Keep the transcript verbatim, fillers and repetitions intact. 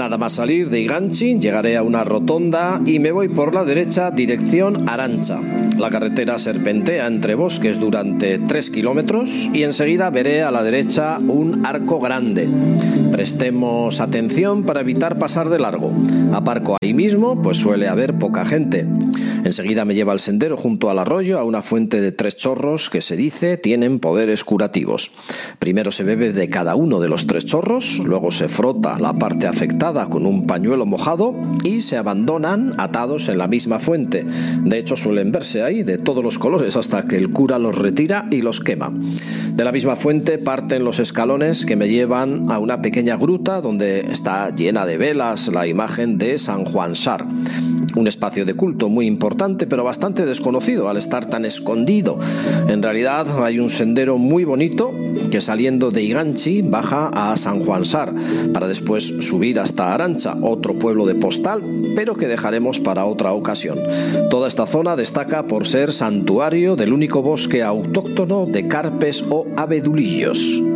Nada más salir de Iganchi, llegaré a una rotonda y me voy por la derecha dirección Arantxa. La carretera serpentea entre bosques durante tres kilómetros y enseguida veré a la derecha un arco grande. Prestemos atención para evitar pasar de largo. Aparco ahí mismo, pues suele haber poca gente. Enseguida me lleva al sendero junto al arroyo a una fuente de tres chorros que se dice tienen poderes curativos. Primero se bebe de cada uno de los tres chorros, luego se frota la parte afectada con un pañuelo mojado y se abandonan atados en la misma fuente. De hecho suelen verse ahí de todos los colores hasta que el cura los retira y los quema. De la misma fuente parten los escalones que me llevan a una pequeña gruta donde está llena de velas la imagen de San Juan Sar. Un espacio de culto muy importante pero bastante desconocido al estar tan escondido. En realidad hay un sendero muy bonito que saliendo de Iganchi baja a San Juan Sar para después subir hasta Arantxa, otro pueblo de postal, pero que dejaremos para otra ocasión. Toda esta zona destaca por ser santuario del único bosque autóctono de carpes o abedulillos.